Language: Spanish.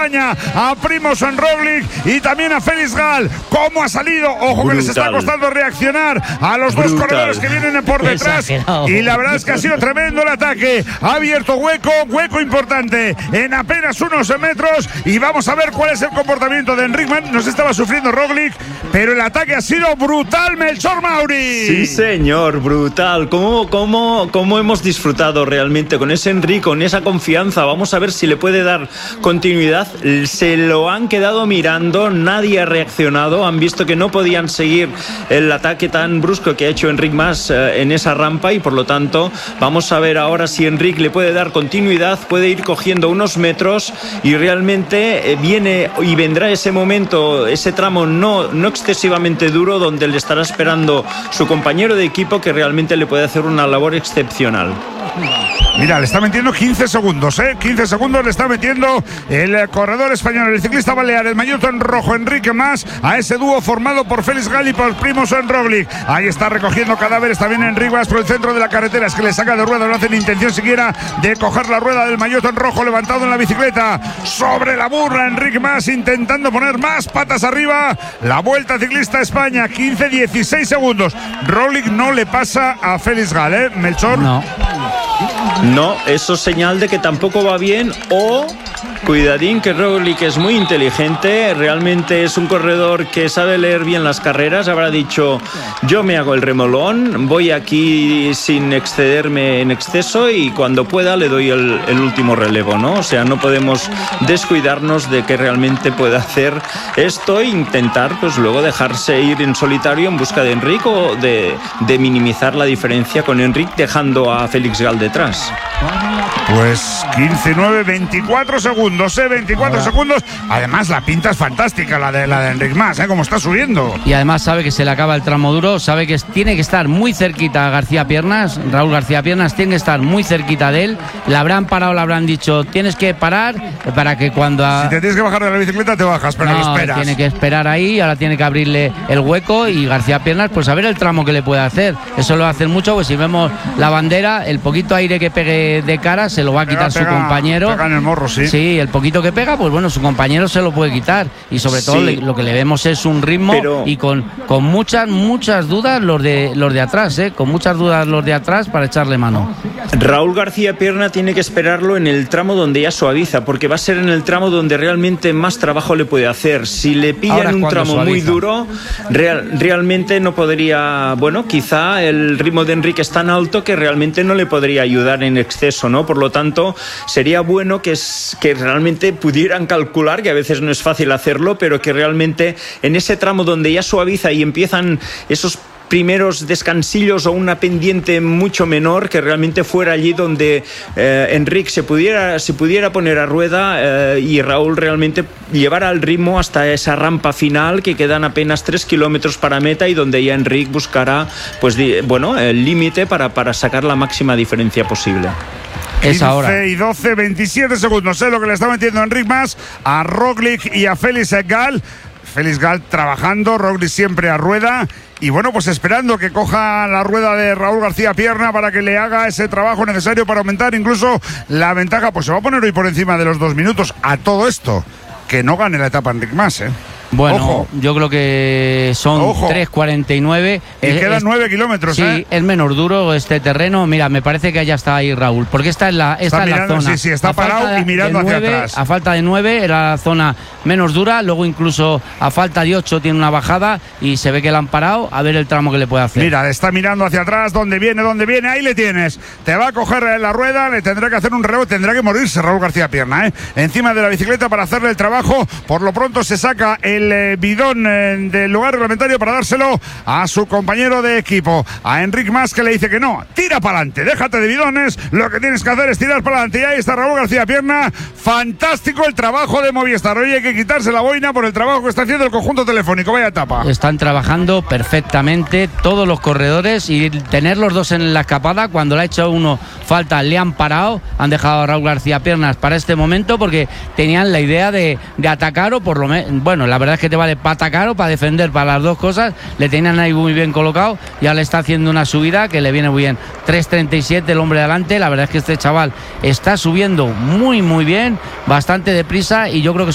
España a Primož Roglič y también a Felix Gall. ¿Cómo ha salido? Ojo, brutal, que les está costando reaccionar a los dos corredores que vienen por detrás. Y la verdad es que ha sido tremendo el ataque. Ha abierto hueco importante en apenas unos metros. Y vamos a ver cuál es el comportamiento de Enric Mas. Nos estaba sufriendo Roglič, pero el ataque ha sido brutal, Melchor Mauri. Sí, señor, brutal. ¿Cómo hemos disfrutado realmente con ese Enric, con esa confianza? Vamos a ver si le puede dar continuidad. Se lo han quedado mirando, nadie ha reaccionado, han visto que no podían seguir el ataque tan brusco que ha hecho Enric Mas en esa rampa, y por lo tanto vamos a ver ahora si Enric le puede dar continuidad, puede ir cogiendo unos metros y realmente viene y vendrá ese momento, ese tramo no excesivamente duro, donde le estará esperando su compañero de equipo, que realmente le puede hacer una labor excepcional. Mira, le está metiendo 15 segundos, 15 segundos le está metiendo el corredor español, el ciclista balear, el maillot en rojo, Enric Mas, a ese dúo formado por Felix Gall y por Primož Roglič. Ahí está recogiendo cadáveres también Enric Mas por el centro de la carretera. Es que le saca de rueda, no hace ni intención siquiera de coger la rueda del maillot en rojo, levantado en la bicicleta sobre la burra. Enric Mas intentando poner más patas arriba. La Vuelta Ciclista España, 15-16 segundos. Roglič no le pasa a Felix Gall, Melchor. No, eso es señal de que tampoco va bien, o cuidadín, que Roglič es muy inteligente, realmente es un corredor que sabe leer bien las carreras. Habrá dicho: yo me hago el remolón, voy aquí sin excederme en exceso, y cuando pueda le doy el último relevo, ¿no? O sea, no podemos descuidarnos de que realmente pueda hacer esto e intentar pues luego dejarse ir en solitario en busca de Enric, o de minimizar la diferencia con Enric, dejando a Felix Gall detrás. Pues 15-9, 24 segundos, 24 segundos. Además, la pinta es fantástica, la de Enric Mas, como está subiendo. Y además sabe que se le acaba el tramo duro, sabe que tiene que estar muy cerquita a García Piernas. Raúl García Piernas tiene que estar muy cerquita de él. Le habrán parado, le habrán dicho: tienes que parar para que cuando... Si te tienes que bajar de la bicicleta, te bajas, pero no esperas. Tiene que esperar ahí, ahora tiene que abrirle el hueco, y García Piernas, pues a ver el tramo que le puede hacer. Eso lo hacen mucho, pues si vemos la bandera, el poquito aire que pegue de cara se lo va a quitar su compañero. Pega en el morro, sí. Sí, el poquito que pega, pues bueno, su compañero se lo puede quitar. Y sobre todo lo que le vemos es un ritmo, y con muchas dudas los de atrás, con muchas dudas los de atrás para echarle mano. Raúl García Pierna tiene que esperarlo en el tramo donde ya suaviza, porque va a ser en el tramo donde realmente más trabajo le puede hacer. Si le pilla en un tramo suaviza muy duro, realmente no podría, bueno, quizá el ritmo de Enric es tan alto que realmente no le podría ayudar en exceso, ¿no? Por lo tanto, sería bueno que realmente pudieran calcular, que a veces no es fácil hacerlo, pero que realmente en ese tramo donde ya suaviza y empiezan esos primeros descansillos o una pendiente mucho menor, que realmente fuera allí donde Enric se pudiera poner a rueda, y Raúl realmente llevara el ritmo hasta esa rampa final, que quedan apenas 3 kilómetros para meta, y donde ya Enric buscará pues el límite para sacar la máxima diferencia posible. 15 y 12, 27 segundos, lo que le está metiendo Enric Mas a Roglič y a Felix Gall. Felix Gall trabajando, Roglič siempre a rueda. Y bueno, pues esperando que coja la rueda de Raúl García Pierna para que le haga ese trabajo necesario para aumentar incluso la ventaja. Pues se va a poner hoy por encima de los 2 minutos. A todo esto, que no gane la etapa Enric Mas, Bueno, ojo. Yo creo que son 3:49. Y quedan 9 kilómetros, Sí, es menos duro este terreno. Mira, me parece que ya está ahí Raúl, porque está en la zona. Sí, está parado y mirando hacia atrás. A falta de 9 era la zona menos dura, luego incluso a falta de 8 tiene una bajada, y se ve que la han parado a ver el tramo que le puede hacer. Mira, está mirando hacia atrás, ¿dónde viene? Ahí le tienes. Te va a coger la rueda, le tendrá que hacer un relevo, tendrá que morirse Raúl García Pierna, encima de la bicicleta para hacerle el trabajo. Por lo pronto se saca el bidón del lugar reglamentario para dárselo a su compañero de equipo, a Enric Mas, que le dice que no, tira para adelante, déjate de bidones, lo que tienes que hacer es tirar para adelante. Y ahí está Raúl García Pierna. Fantástico el trabajo de Movistar. Hoy hay que quitarse la boina por el trabajo que está haciendo el conjunto telefónico. Vaya etapa. Están trabajando perfectamente todos los corredores, y tener los dos en la escapada, cuando le ha hecho uno falta, le han parado, han dejado a Raúl García Piernas para este momento, porque tenían la idea de atacar, o por lo menos, bueno, la verdad es que te vale para atacar o para defender, para las dos cosas. Le tenían ahí muy bien colocado, ya le está haciendo una subida que le viene muy bien. 3:37 el hombre de adelante. La verdad es que este chaval está subiendo muy bien, bastante deprisa, y yo creo que